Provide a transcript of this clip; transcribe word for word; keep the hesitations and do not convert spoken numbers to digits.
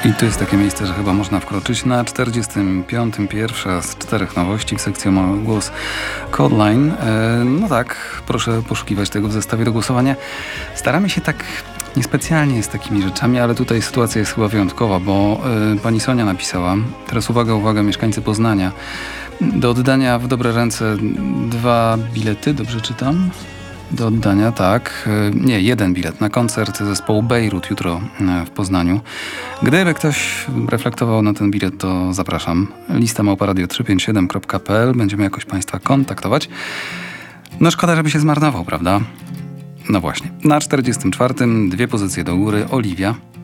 I to jest takie miejsce, że chyba można wkroczyć. Na czterdziestym piątym pierwsza z czterech nowości w sekcji Mały Głos Codeline. E, no tak, proszę poszukiwać tego w zestawie do głosowania. Staramy się tak niespecjalnie z takimi rzeczami, ale tutaj sytuacja jest chyba wyjątkowa, bo e, pani Sonia napisała, teraz uwaga, uwaga, mieszkańcy Poznania, do oddania w dobre ręce dwa bilety, dobrze czytam? Do oddania, tak. Nie, jeden bilet na koncert zespołu Bejrut jutro w Poznaniu. Gdyby ktoś reflektował na ten bilet, to zapraszam. Lista małparadio trzysta pięćdziesiąt siedem kropka p l. Będziemy jakoś Państwa kontaktować. No szkoda, żeby się zmarnował, prawda? No właśnie. Na czterdziestym czwartym dwie pozycje do góry. Oliwia.